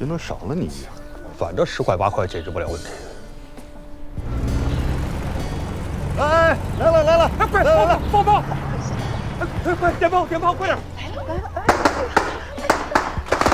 就能少了你一样。 反正10块8块解决不了问题。 哎，来了！ 快，报！快，点炮，快点！ 来了！